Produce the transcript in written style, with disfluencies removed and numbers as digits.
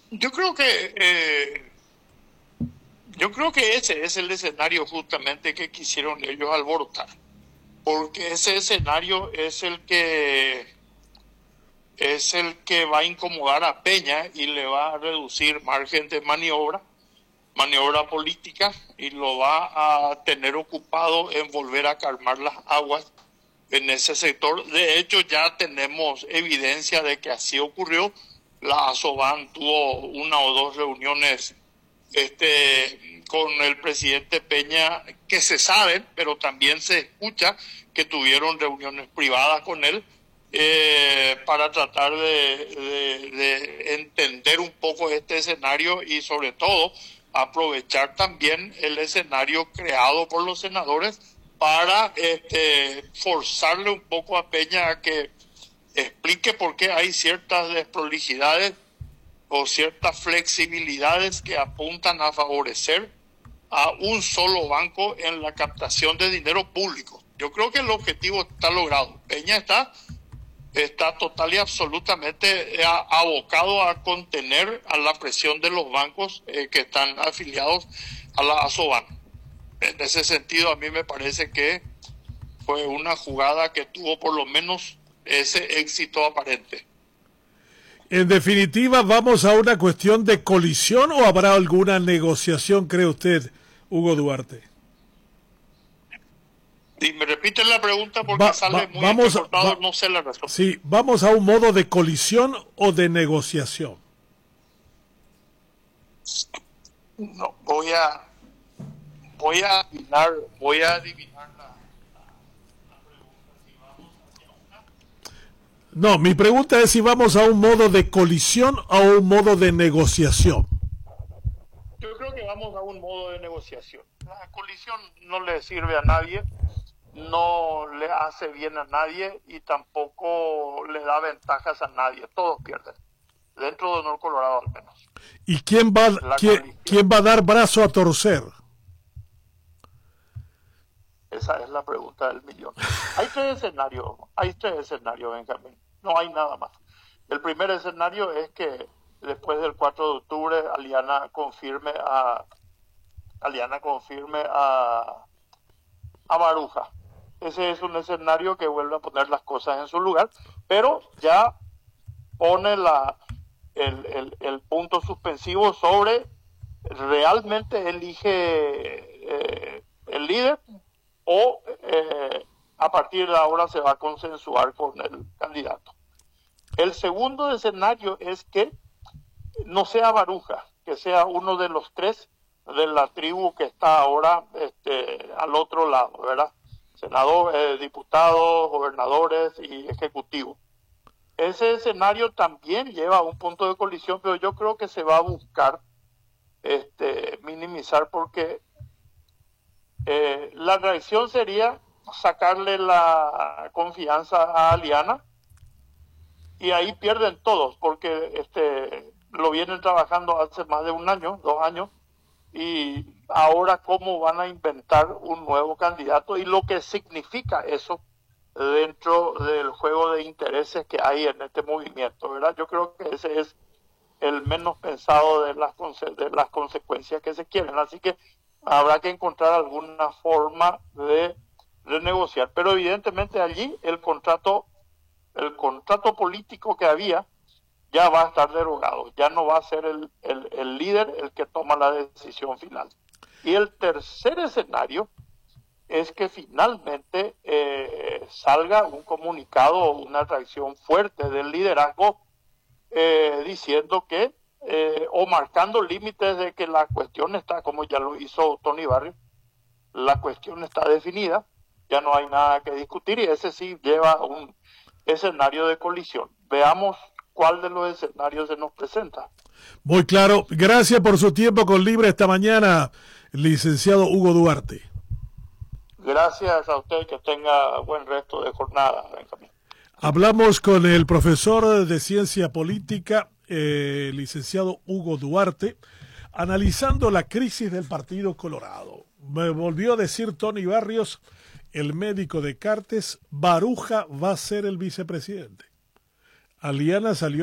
Yo creo que yo creo que ese es el escenario justamente que quisieron ellos alborotar, porque ese escenario es el que va a incomodar a Peña y le va a reducir margen de maniobra política, y lo va a tener ocupado en volver a calmar las aguas en ese sector. De hecho, ya tenemos evidencia de que así ocurrió. La ASOBAN tuvo una o dos reuniones con el presidente Peña, que se saben, pero también se escucha que tuvieron reuniones privadas con él, para tratar de entender un poco este escenario y sobre todo aprovechar también el escenario creado por los senadores para forzarle un poco a Peña a que explique por qué hay ciertas desprolijidades o ciertas flexibilidades que apuntan a favorecer a un solo banco en la captación de dinero público. Yo creo que el objetivo está logrado. Peña está total y absolutamente abocado a contener a la presión de los bancos que están afiliados a la ASOBAN. En ese sentido, a mí me parece que fue una jugada que tuvo por lo menos ese éxito aparente. En definitiva, ¿vamos a una cuestión de colisión o habrá alguna negociación, cree usted, Hugo Duarte? Y me repiten la pregunta porque sale muy entrecortado, no sé la razón. Sí, ¿vamos a un modo de colisión o de negociación? No, voy a adivinar la pregunta si vamos hacia una. No, mi pregunta es si vamos a un modo de colisión o a un modo de negociación. Yo creo que vamos a un modo de negociación. La colisión no le sirve a nadie, no le hace bien a nadie y tampoco le da ventajas a nadie. Todos pierden, dentro de North Colorado al menos. ¿Y quién va a dar brazo a torcer? Esa es la pregunta del millón. Hay tres escenarios, Benjamín. No hay nada más. El primer escenario es que después del 4 de octubre Aliana confirme a Baruja. Ese es un escenario que vuelve a poner las cosas en su lugar, pero ya pone el punto suspensivo sobre realmente elige el líder o a partir de ahora se va a consensuar con el candidato. El segundo escenario es que no sea Baruja, que sea uno de los tres de la tribu que está ahora al otro lado, ¿verdad? Senadores, diputados, gobernadores y ejecutivos. Ese escenario también lleva a un punto de colisión, pero yo creo que se va a buscar minimizar, porque la reacción sería sacarle la confianza a Aliana y ahí pierden todos, porque lo vienen trabajando hace más de un año, 2 años, y ahora cómo van a inventar un nuevo candidato y lo que significa eso dentro del juego de intereses que hay en este movimiento, ¿verdad? Yo creo que ese es el menos pensado de las consecuencias que se quieren, así que habrá que encontrar alguna forma de renegociar, pero evidentemente allí el contrato político que había ya va a estar derogado, ya no va a ser el líder el que toma la decisión final. Y el tercer escenario es que finalmente salga un comunicado o una reacción fuerte del liderazgo diciendo que o marcando límites de que la cuestión está, como ya lo hizo Tony Barrios, la cuestión está definida, ya no hay nada que discutir, y ese sí lleva a un escenario de colisión. Veamos cuál de los escenarios se nos presenta. Muy claro. Gracias por su tiempo con Libre esta mañana, licenciado Hugo Duarte. Gracias a usted, que tenga buen resto de jornada, Benjamín. Hablamos con el profesor de Ciencia Política, licenciado Hugo Duarte, analizando la crisis del Partido Colorado. Me volvió a decir Tony Barrios, el médico de Cartes, Baruja va a ser el vicepresidente. Aliana salió